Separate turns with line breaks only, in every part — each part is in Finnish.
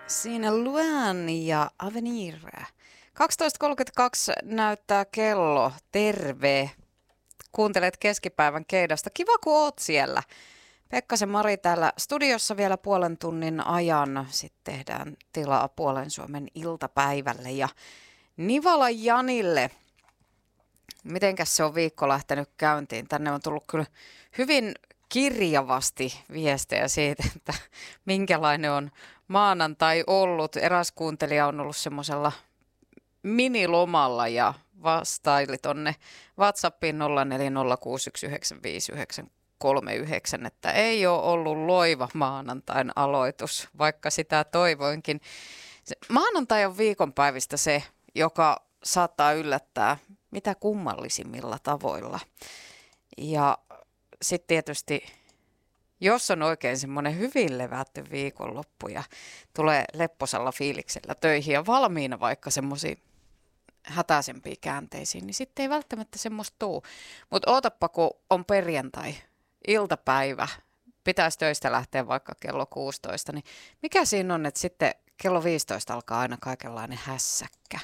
Siinä Luan ja Avenir. 12.32 näyttää kello. Terve. Kuuntelet keskipäivän keidasta. Kiva, kun oot siellä. Pekkasen Mari täällä studiossa vielä puolen tunnin ajan. Sitten tehdään tilaa puolen Suomen iltapäivälle ja Nivala Janille. Mitenkäs se on viikko lähtenyt käyntiin? Tänne on tullut kyllä hyvin kirjavasti viestejä siitä, että minkälainen on maanantai ollut. Eräs kuuntelija on ollut semmoisella minilomalla ja vastaili tonne WhatsAppiin 0406195939, että ei ole ollut loiva maanantain aloitus, vaikka sitä toivoinkin. Maanantai on viikonpäivistä se, joka saattaa yllättää mitä kummallisimmilla tavoilla. Ja sitten tietysti, jos on oikein semmoinen hyvin levätty viikonloppu ja tulee lepposalla fiiliksellä töihin ja valmiina vaikka semmoisiin hätäisempiin käänteisiin, niin sitten ei välttämättä semmoista tuu. Mutta ootappa, kun on perjantai, iltapäivä, pitäisi töistä lähteä vaikka kello 16, niin mikä siinä on, että sitten kello 15 alkaa aina kaikenlainen hässäkkä.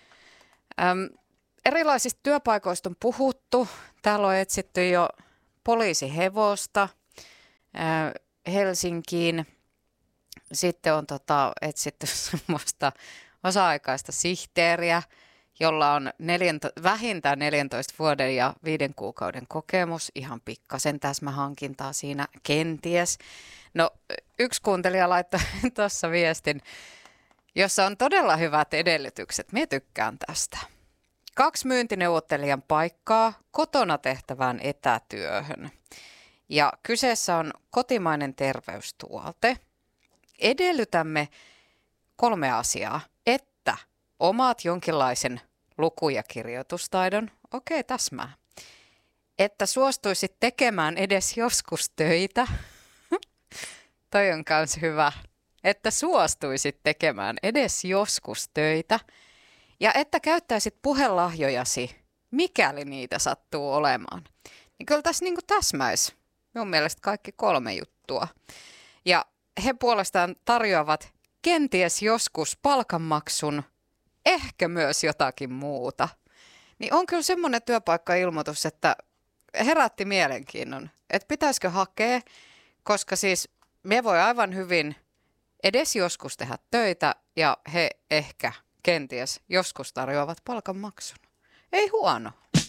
Erilaisista työpaikoista on puhuttu. Täällä on etsitty jo poliisihevosta Helsinkiin. Sitten on etsitty semmoista osa-aikaista sihteeriä, jolla on vähintään 14 vuoden ja 5 kuukauden kokemus. Ihan pikkasen täsmähankintaa siinä kenties. No, yksi kuuntelija laittoi tuossa viestin, jossa on todella hyvät edellytykset. Minä tykkään tästä. 2 myyntineuvottelijan paikkaa kotona tehtävään etätyöhön. Ja kyseessä on kotimainen terveystuote. Edellytämme 3 asiaa. Että omaat jonkinlaisen luku- ja kirjoitustaidon. Okei, täsmää. Että suostuisit tekemään edes joskus töitä. Toi on kans hyvä. Että suostuisit tekemään edes joskus töitä. Ja että käyttäisit puhelahjojasi, mikäli niitä sattuu olemaan. Niin kyllä tässä niin kuin täsmäisi minun mielestä kaikki 3 juttua. Ja he puolestaan tarjoavat kenties joskus palkanmaksun, ehkä myös jotakin muuta. Niin on kyllä semmoinen työpaikkailmoitus, että herätti mielenkiinnon, että pitäisikö hakea, koska siis me voi aivan hyvin edes joskus tehdä töitä ja he ehkä kenties joskus tarjoavat palkanmaksun. Ei huono.